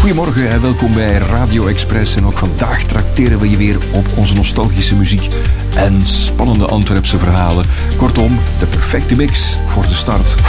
Goedemorgen en welkom bij Radio Express. En ook vandaag trakteren we je weer op onze nostalgische muziek en spannende Antwerpse verhalen. Kortom, de perfecte mix voor de start